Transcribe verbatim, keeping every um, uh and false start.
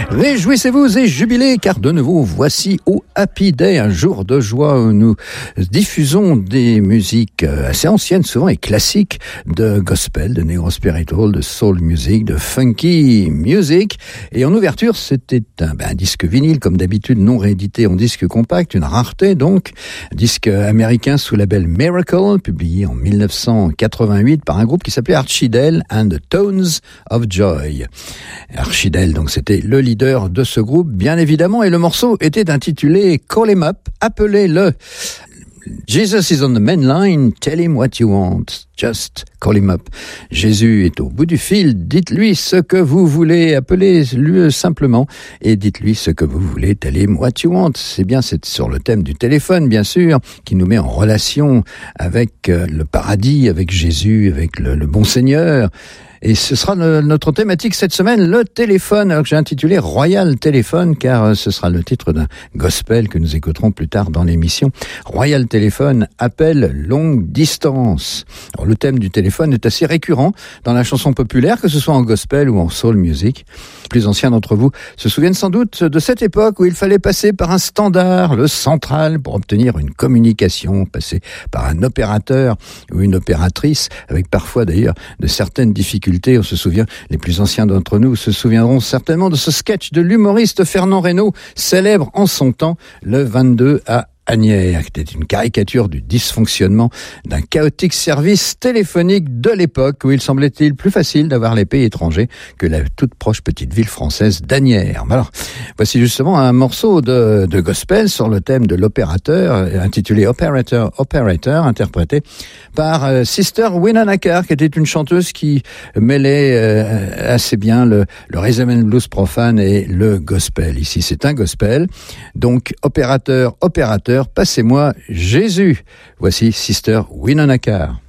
Réjouissez-vous et jubilez, car de nouveau, voici au Happy Day, un jour de joie où nous diffusons des musiques assez anciennes, souvent et classiques, de gospel, de néo-spiritual, de soul music, de funky music. Et en ouverture, c'était un, ben, un disque vinyle, comme d'habitude, non réédité en disque compact, une rareté donc, un disque américain sous label Miracle, publié en dix-neuf cent quatre-vingt-huit par un groupe qui s'appelait Archidale and the Tones of Joy. Archidale, donc c'était le leader de ce groupe, bien évidemment, et le morceau était intitulé Call Him Up, appelez-le. Jesus is on the main line, tell him what you want, just call him up. Jésus est au bout du fil, dites-lui ce que vous voulez, appelez-le simplement et dites-lui ce que vous voulez, tell him what you want. C'est bien, c'est sur le thème du téléphone, bien sûr, qui nous met en relation avec le paradis, avec Jésus, avec le, le bon Seigneur. Et ce sera le, notre thématique cette semaine, le téléphone, alors que j'ai intitulé Royal Téléphone, car ce sera le titre d'un gospel que nous écouterons plus tard dans l'émission. Royal Téléphone, appel longue distance. Alors, le thème du téléphone est assez récurrent dans la chanson populaire, que ce soit en gospel ou en soul music. Les plus anciens d'entre vous se souviennent sans doute de cette époque où il fallait passer par un standard, le central, pour obtenir une communication, passer par un opérateur ou une opératrice, avec parfois d'ailleurs de certaines difficultés. On se souvient, les plus anciens d'entre nous se souviendront certainement de ce sketch de l'humoriste Fernand Reynaud, célèbre en son temps, le vingt-deux à Asnières, qui était une caricature du dysfonctionnement d'un chaotique service téléphonique de l'époque où il semblait-il plus facile d'avoir les pays étrangers que la toute proche petite ville française d'Asnières. Alors, voici justement un morceau de, de gospel sur le thème de l'opérateur, intitulé Operator, Operator, interprété par euh, Sister Winona Carr, qui était une chanteuse qui mêlait euh, assez bien le, le rhythm and blues profane et le gospel. Ici, c'est un gospel. Donc, opérateur, opérateur, passez-moi Jésus. Voici Sister Winona Carr.